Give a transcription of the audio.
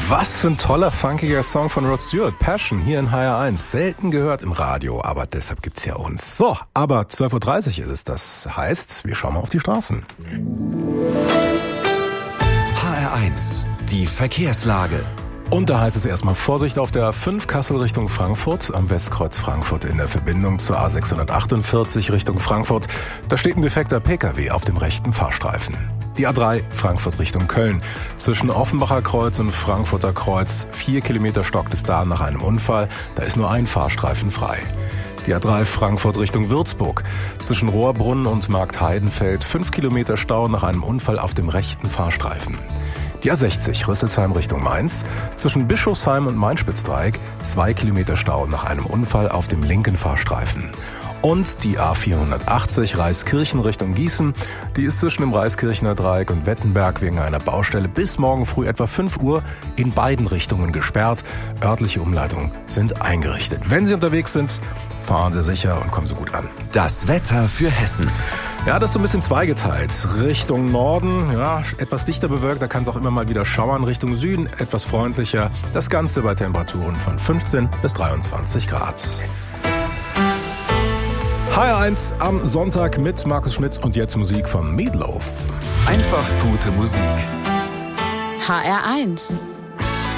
Was für ein toller, funkiger Song von Rod Stewart. Passion hier in HR1. Selten gehört im Radio, aber deshalb gibt's ja uns. So, aber 12.30 Uhr ist es. Das heißt, wir schauen mal auf die Straßen. HR1, die Verkehrslage. Und da heißt es erstmal Vorsicht auf der A5 Kassel Richtung Frankfurt, am Westkreuz Frankfurt in der Verbindung zur A648 Richtung Frankfurt. Da steht ein defekter Pkw auf dem rechten Fahrstreifen. Die A3 Frankfurt Richtung Köln. Zwischen Offenbacher Kreuz und Frankfurter Kreuz 4 Kilometer stockt es da nach einem Unfall. Da ist nur ein Fahrstreifen frei. Die A3 Frankfurt Richtung Würzburg. Zwischen Rohrbrunnen und Marktheidenfeld 5 Kilometer Stau nach einem Unfall auf dem rechten Fahrstreifen. Die A60 Rüsselsheim Richtung Mainz. Zwischen Bischofsheim und Main-Spitzdreieck 2 Kilometer Stau nach einem Unfall auf dem linken Fahrstreifen. Und die A480 Reiskirchen Richtung Gießen, die ist zwischen dem Reiskirchener Dreieck und Wettenberg wegen einer Baustelle bis morgen früh etwa 5 Uhr in beiden Richtungen gesperrt. Örtliche Umleitungen sind eingerichtet. Wenn Sie unterwegs sind, fahren Sie sicher und kommen Sie gut an. Das Wetter für Hessen. Ja, das ist so ein bisschen zweigeteilt. Richtung Norden, ja, etwas dichter bewölkt, da kann es auch immer mal wieder schauern. Richtung Süden etwas freundlicher. Das Ganze bei Temperaturen von 15 bis 23 Grad. HR1 am Sonntag mit Markus Schmitz und jetzt Musik von Meatloaf. Einfach gute Musik. HR1